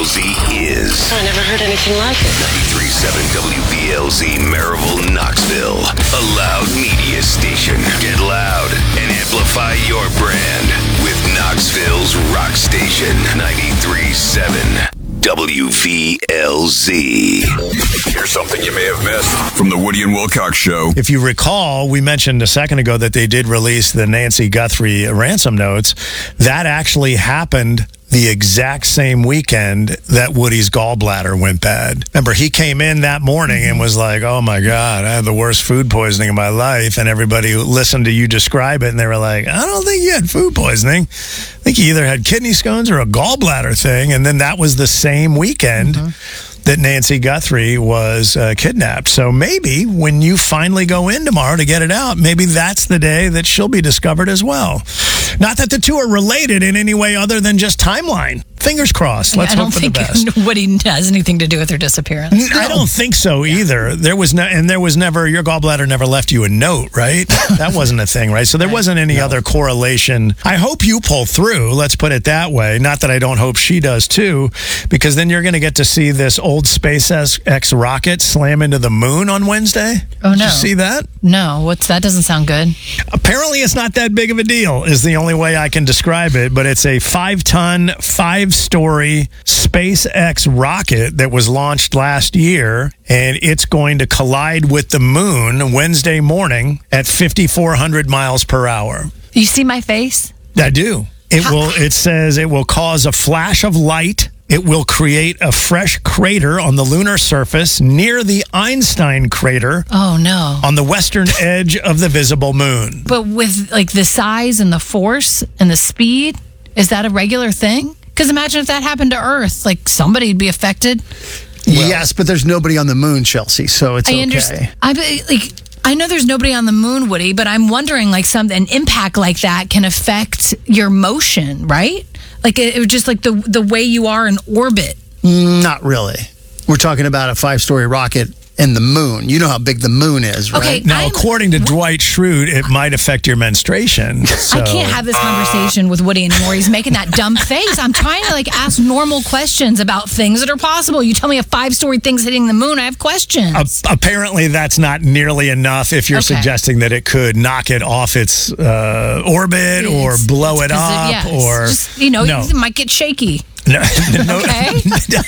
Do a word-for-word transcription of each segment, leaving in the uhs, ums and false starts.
Z is... I never heard anything like it. ninety-three point seven W B L Z Maryville, Knoxville. A loud media station. Get loud and amplify your brand with Knoxville's rock station. ninety-three point seven W V L Z. Here's something you may have missed from the Woody and Wilcox Show. If you recall, we mentioned a second ago that they did release the Nancy Guthrie ransom notes. That actually happened the exact same weekend that Woody's gallbladder went bad. Remember, he came in that morning and was like, oh my God, I had the worst food poisoning of my life. And everybody listened to you describe it and they were like, I don't think you had food poisoning. I think you either had kidney stones or a gallbladder thing. And then that was the same weekend mm-hmm. that Nancy Guthrie was uh, kidnapped. So maybe when you finally go in tomorrow to get it out, maybe that's the day that she'll be discovered as well. Not that the two are related in any way other than just timeline. Fingers crossed. Let's hope for the best. I don't think Woody has anything to do with her disappearance. I don't think so either. There was no, and there was never, your gallbladder never left you a note, right? That wasn't a thing, right? So there wasn't any no. other correlation. I hope you pull through, let's put it that way. Not that I don't hope she does too, because then you're going to get to see this old SpaceX rocket slam into the moon on Wednesday. Oh, no. Did you see that? No, what's that? Doesn't sound good. Apparently it's not that big of a deal, is the only way I can describe it, but it's a five-ton, five-story SpaceX rocket that was launched last year, and it's going to collide with the moon Wednesday morning at fifty-four hundred miles per hour. You see my face? I do. It will. It says it will cause a flash of light. It will create a fresh crater on the lunar surface near the Einstein crater. Oh, no. On the western edge of the visible moon. But with like the size and the force and the speed, is that a regular thing? Because imagine if that happened to Earth, like somebody'd be affected. Well, yes, but there's nobody on the moon, Chelsea, so it's I okay. Understand. I like. I know there's nobody on the moon, Woody, but I'm wondering, like, some an impact like that can affect your motion, right? Like, it, it just like the the way you are in orbit. Not really. We're talking about a five-story rocket and the moon. You know how big the moon is, right? Okay, now, I'm, according to Dwight Schrute, it might affect your menstruation. So. I can't have this conversation with Woody anymore. He's making that dumb face. I'm trying to like ask normal questions about things that are possible. You tell me a five-story thing's hitting the moon, I have questions. Uh, apparently, that's not nearly enough if you're okay. suggesting that it could knock it off its uh, orbit it's, or blow it up. It, yeah, or just, you know, no. it might get shaky. No, no, okay.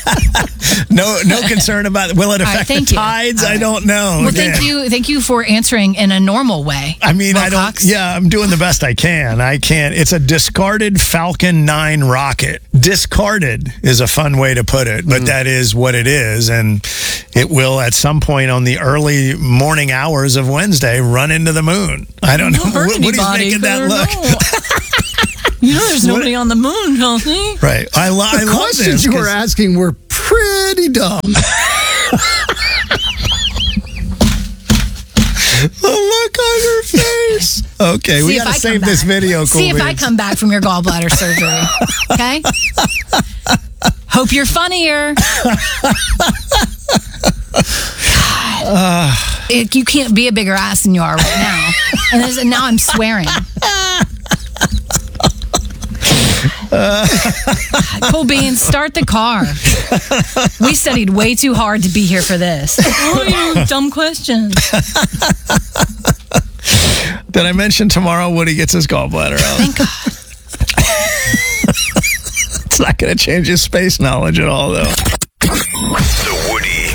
no, no concern about. Will it affect right, the tides? Right. I don't know. Well, Again. thank you, thank you for answering in a normal way. I mean, Wilcox. I don't. Yeah, I'm doing the best I can. I can't. It's a discarded Falcon nine rocket. Discarded is a fun way to put it, but mm. that is what it is, and it will at some point on the early morning hours of Wednesday run into the moon. I don't know. What, what he's making that look. You know, there's nobody on the moon, Chelsea. Right. I, lo- I the love questions this, you were asking were pretty dumb. The look on your face. Okay, See we got to save this video. Cool See if beans. I come back from your gallbladder surgery. Okay? Hope you're funnier. God. Uh, it, you can't be a bigger ass than you are right now. And this, now I'm swearing. Uh, cool beans, start the car. We studied way too hard to be here for this. Oh, you dumb questions. Did I mention tomorrow Woody gets his gallbladder out? Thank God. It's not going to change his space knowledge at all, though.